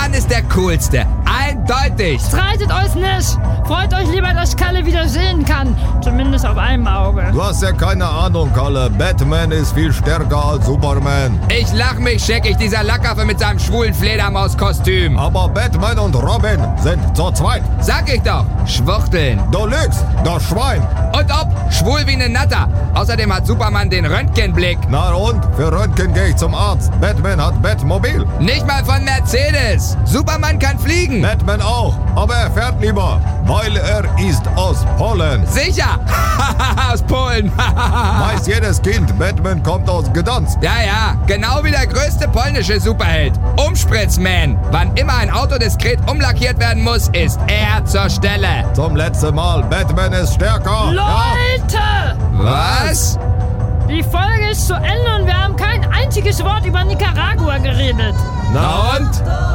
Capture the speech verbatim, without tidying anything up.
Superman ist der Coolste. Eindeutig. Streitet euch nicht. Freut euch lieber, dass Kalle wieder sehen kann. Zumindest auf einem Auge. Du hast ja keine Ahnung, Kalle. Batman ist viel stärker als Superman. Ich lach mich scheckig, dieser Lackaffe mit seinem schwulen Fledermauskostüm. Aber Batman und Robin sind zu zweit. Sag ich doch, Schwuchteln. Du lügst, das Schwein. Und ob, schwul wie ne Natter. Außerdem hat Superman den Röntgenblick. Na und? Für Röntgen gehe ich zum Arzt. Batman hat Batmobil. Nicht mal von Mercedes. Superman kann fliegen. Batman auch, aber er fährt lieber, weil er ist aus Polen. Sicher. Aus Polen. Weiß jedes Kind, Batman kommt aus Gdansk. Ja, ja, genau wie der größte polnische Superheld. Umspritzman. Wann immer ein Auto diskret umlackiert werden muss, ist er zur Stelle. Zum letzten Mal, Batman ist stärker. Leute! Ja. Was? Die Folge ist zu Ende und wir haben kein einziges Wort über Nicaragua geredet. Na und?